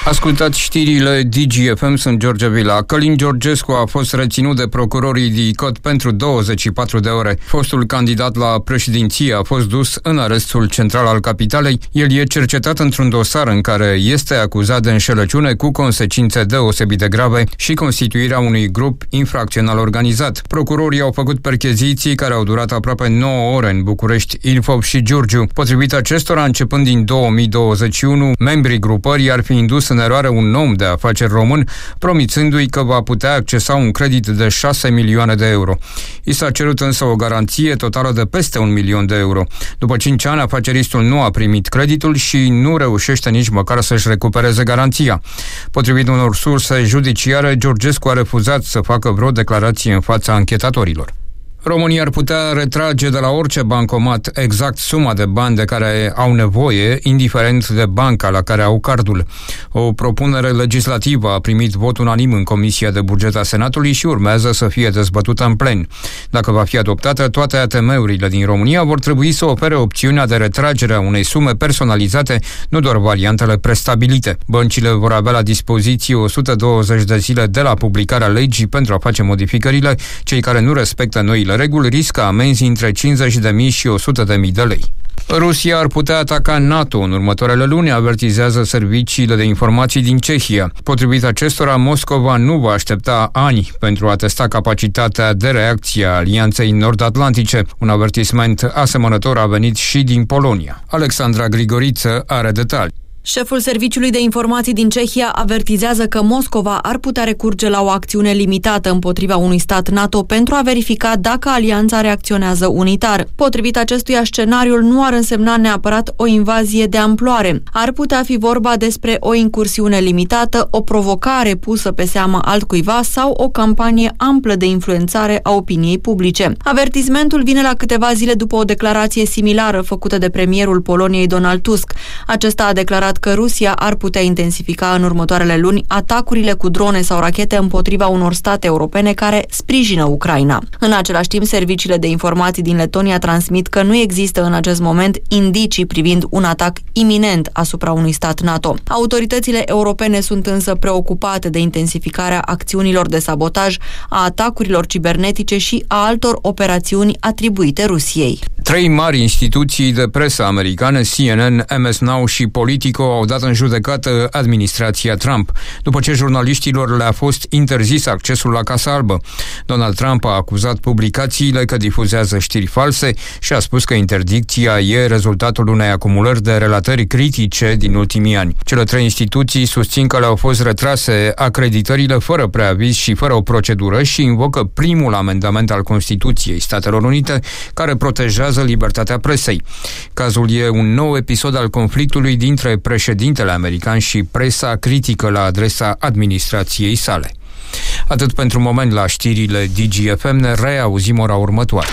Ascultați știrile DGFM, sunt George Vila. Călin Georgescu a fost reținut de procurorii DICOT pentru 24 de ore. Fostul candidat la președinție a fost dus în arestul central al capitalei. El e cercetat într-un dosar în care este acuzat de înșelăciune cu consecințe deosebit de grave și constituirea unui grup infracțional organizat. Procurorii au făcut percheziții care au durat aproape 9 ore în București, Ilfov și Giurgiu. Potrivit acestora, începând din 2021, membrii grupării ar fi indus în eroare un om de afaceri român, promițându-i că va putea accesa un credit de 6 milioane de euro. I s-a cerut însă o garanție totală de peste 1 milion de euro. După 5 ani, afaceristul nu a primit creditul și nu reușește nici măcar să-și recupereze garanția. Potrivit unor surse judiciare, Georgescu a refuzat să facă vreo declarație în fața anchetatorilor. Românii ar putea retrage de la orice bancomat exact suma de bani de care au nevoie, indiferent de banca la care au cardul. O propunere legislativă a primit vot unanim în Comisia de Buget a Senatului și urmează să fie dezbătută în plen. Dacă va fi adoptată, toate ATM-urile din România vor trebui să ofere opțiunea de retragere a unei sume personalizate, nu doar variantele prestabilite. Băncile vor avea la dispoziție 120 de zile de la publicarea legii pentru a face modificările. Cei care nu respectă noile reguli riscă amenzi între 50.000 și 100.000 de lei. Rusia ar putea ataca NATO în următoarele luni, avertizează serviciile de informații din Cehia. Potrivit acestora, Moscova nu va aștepta ani pentru a testa capacitatea de reacție a Alianței Nord-Atlantice. Un avertisment asemănător a venit și din Polonia. Alexandra Grigoriță are detalii. Șeful Serviciului de Informații din Cehia avertizează că Moscova ar putea recurge la o acțiune limitată împotriva unui stat NATO pentru a verifica dacă alianța reacționează unitar. Potrivit acestuia, scenariul nu ar însemna neapărat o invazie de amploare. Ar putea fi vorba despre o incursiune limitată, o provocare pusă pe seama altcuiva sau o campanie amplă de influențare a opiniei publice. Avertismentul vine la câteva zile după o declarație similară făcută de premierul Poloniei Donald Tusk. Acesta a declarat că Rusia ar putea intensifica în următoarele luni atacurile cu drone sau rachete împotriva unor state europene care sprijină Ucraina. În același timp, serviciile de informații din Letonia transmit că nu există în acest moment indicii privind un atac iminent asupra unui stat NATO. Autoritățile europene sunt însă preocupate de intensificarea acțiunilor de sabotaj, a atacurilor cibernetice și a altor operațiuni atribuite Rusiei. 3 mari instituții de presă americane, CNN, MS Now și Politico, au dat în judecată administrația Trump, după ce jurnaliștilor le-a fost interzis accesul la Casa Albă. Donald Trump a acuzat publicațiile că difuzează știri false și a spus că interdicția e rezultatul unei acumulări de relatări critice din ultimii ani. Cele 3 instituții susțin că le-au fost retrase acreditările fără preaviz și fără o procedură și invocă primul amendament al Constituției Statelor Unite, care protejează libertatea presei. Cazul e un nou episod al conflictului dintre președintele american și presa critică la adresa administrației sale. Atât pentru moment la știrile DGFM, ne reauzim ora următoare.